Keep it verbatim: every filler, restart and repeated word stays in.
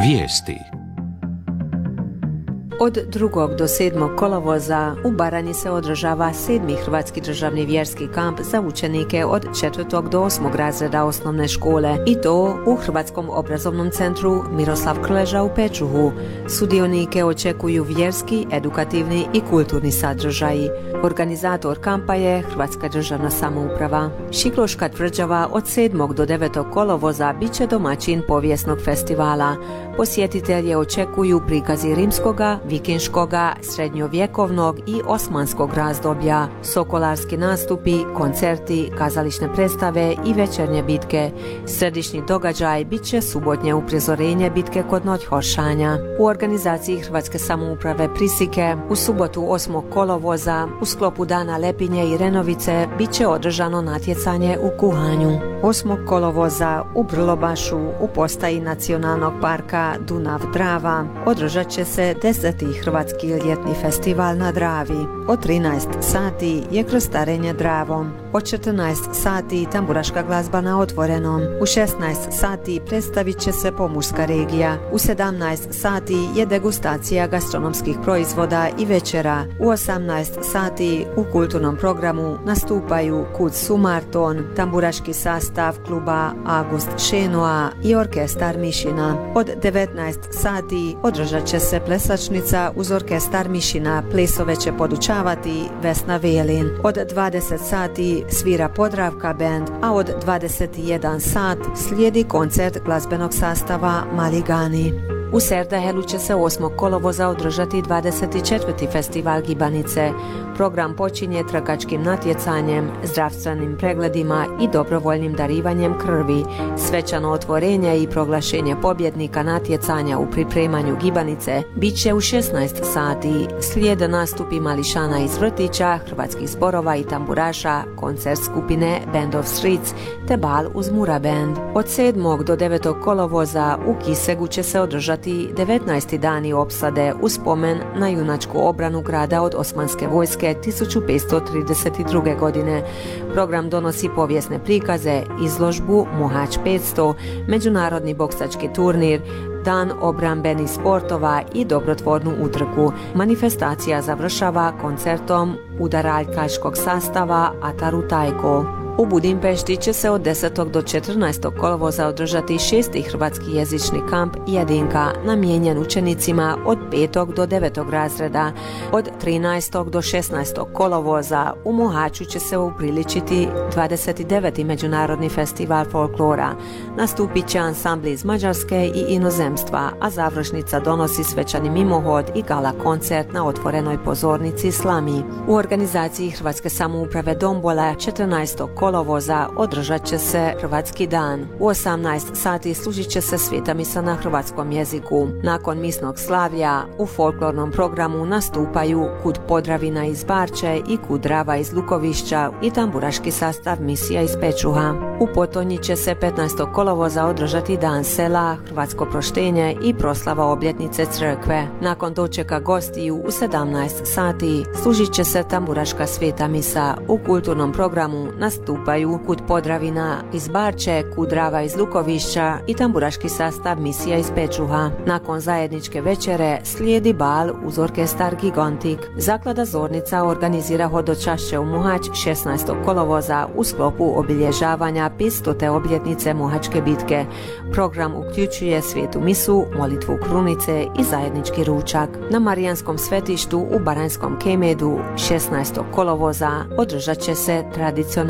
Vijesti. Od drugog do sedmog kolovoza u Baranji se održava sedmi Hrvatski državni vjerski kamp za učenike od četvrtog do osmog razreda osnovne škole, i to u Hrvatskom obrazovnom centru Miroslav Krleža u Pečuhu. Sudionike očekuju vjerski, edukativni i kulturni sadržaji. Organizator kampa je Hrvatska državna samouprava. Šikloška tvrđava od sedmog do devetog kolovoza bit će domaćin povijesnog festivala. Posjetitelje očekuju prikazi rimskoga, vikinškoga, srednjovjekovnog i osmanskog razdoblja, sokolarski nastupi, koncerti, kazališne predstave i večernje bitke. Središnji događaj bit će subotnje uprizorenje bitke kod Noć Horšanja. U organizaciji Hrvatske samouprave Prisike u subotu osmog kolovoza u sklopu Dana Lepinje i Renovice bit će održano natjecanje u kuhanju. osmog kolovoza u Brlobašu u postaji Nacionalnog parka Dunav-Drava održat će se deseti Hrvatski ljetni festival na Dravi. Od trinaest sati je krstarenje Dravom. Od četrnaest sati tamburaška glazba na otvorenom. U šesnaest sati predstavit će se pomorska regija. U sedamnaest sati je degustacija gastronomskih proizvoda i večera. U osamnaest sati u kulturnom programu nastupaju Kud Sumarton, tamburaški sastav kluba August Šenoa i orkestar Mišina. Od devetnaest sati održat će se plesačnica uz orkestar Mišina. Plesove će podučavati Vesna Velin. Od dvadeset sati svira Podravka band, a od dvadeset jedan sat slijedi koncert glazbenog sastava Maligani. U Serdahelu će se osmog kolovoza održati dvadeset četvrti festival gibanice. Program počinje trkačkim natjecanjem, zdravstvenim pregledima i dobrovoljnim darivanjem krvi. Svečano otvorenje i proglašenje pobjednika natjecanja u pripremanju gibanice bit će u šesnaest sati. Slijede nastupi mališana iz vrtića, hrvatskih zborova i tamburaša, koncert skupine Band of Streets te bal uz Mura Band. Od sedmog do devetog kolovoza u Kisegu će se održati devetnaesti dani opsade u spomen na junačku obranu grada od osmanske vojske tisuću petsto trideset druge. godine. Program donosi povijesne prikaze, izložbu Mohač petsto, međunarodni boksački turnir, dan obrambenih sportova i dobrotvornu utrku. Manifestacija završava koncertom udaraljkaškog sastava Ataru Tajko. U Budimpešti će se od desetog do četrnaestog kolovoza održati šesti hrvatski jezični kamp Jedinka namijenjen učenicima od petog do devetog razreda. Od trinaestog do šesnaestog kolovoza u Mohaču će se upriličiti dvadeset deveti Međunarodni festival folklora. Nastupit će ansambli iz Mađarske i inozemstva, a završnica donosi svečani mimohod i gala koncert na otvorenoj pozornici Slami. U organizaciji Hrvatske samouprave Dombola četrnaestog kolovoza održat će se Hrvatski dan. U osamnaest sati služit će se sveta misa na hrvatskom jeziku. Nakon misnog slavlja u folklornom programu nastupaju Kud Podravina iz Barče i Kud Drava iz Lukovišća i tamburaški sastav Misija iz Pečuha. U Potonji će se petnaestog kolovoza održati Dan sela, hrvatsko proštenje i proslava obljetnice crkve. Nakon dočeka gostiju u sedamnaest sati služit će se tamburaška sveta misa. U kulturnom programu nastupaju Kud Podravina iz Barče, Kud Drava iz Lukovišća i tamburaški sastav Misija iz Pečuha. Nakon zajedničke večere slijedi bal uz orkestar Gigantik. Zaklada Zornica organizira hodočašće u Mohač šesnaestog kolovoza u sklopu obilježavanja petstote obljetnice Mohačke bitke. Program uključuje svetu misu, molitvu krunice i zajednički ručak. Na Marijanskom svetištu u Baranjskom Kemedu šesnaestog kolovoza održat će se tradicionalni